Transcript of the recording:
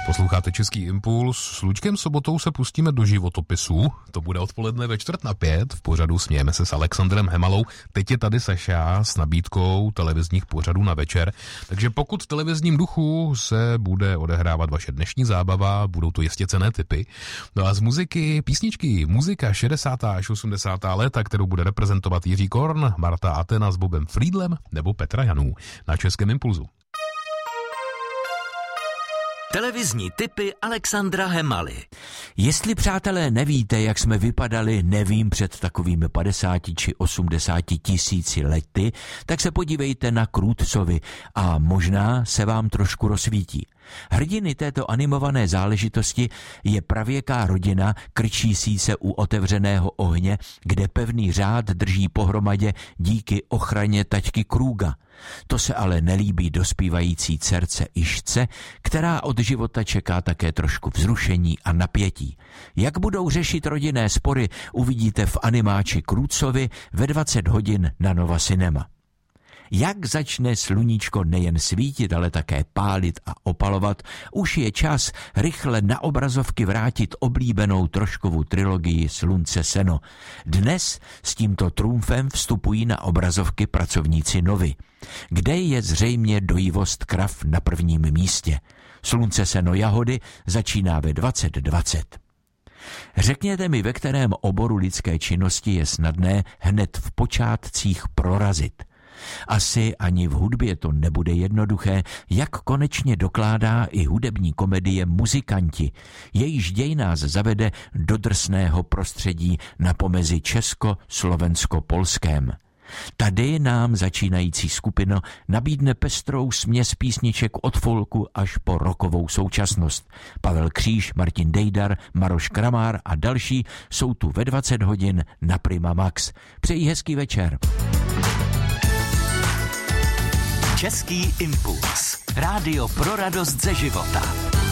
Posloucháte Český impuls. S Luďkem Sobotou se pustíme do životopisů. To bude odpoledne ve 4:45 v pořadu Smějeme se s Alexandrem Hemalou. Teď je tady Saša s nabídkou televizních pořadů na večer. Takže pokud v televizním duchu se bude odehrávat vaše dnešní zábava, budou to jistě cenné tipy. No a z muziky, písničky, muzika 60. až 80. léta, kterou bude reprezentovat Jiří Korn, Marta Atena s Bobem Friedlem nebo Petra Janů na Českém impulzu. Televizní tipy Alexandra Hemaly. Jestli, přátelé, nevíte, jak jsme vypadali, nevím, před takovými 50 či 80 tisíci lety, tak se podívejte na Krůtcovi a možná se vám trošku rozsvítí. Hrdiny této animované záležitosti je pravěká rodina krčící se u otevřeného ohně, kde pevný řád drží pohromadě díky ochraně taťky Krůga. To se ale nelíbí dospívající dcerce Išce, která od života čeká také trošku vzrušení a napětí. Jak budou řešit rodinné spory, uvidíte v animáči Krůtcovi ve 20 hodin na Nova Cinema. Jak začne sluníčko nejen svítit, ale také pálit a opalovat, už je čas rychle na obrazovky vrátit oblíbenou Troškovu trilogii Slunce seno. Dnes s tímto trumfem vstupují na obrazovky pracovníci Novy, kde je zřejmě dojivost krav na prvním místě. Slunce seno jahody začíná ve 20:20. Řekněte mi, ve kterém oboru lidské činnosti je snadné hned v počátcích prorazit. Asi ani v hudbě to nebude jednoduché, jak konečně dokládá i hudební komedie Muzikanti. Jejíž děj nás zavede do drsného prostředí na pomezi česko-slovensko-polském. Tady nám začínající skupina nabídne pestrou směs písniček od folku až po rockovou současnost. Pavel Kříž, Martin Dejdar, Maroš Kramár a další jsou tu ve 20 hodin na Prima Max. Přeji hezký večer. Český impuls. Rádio pro radost ze života.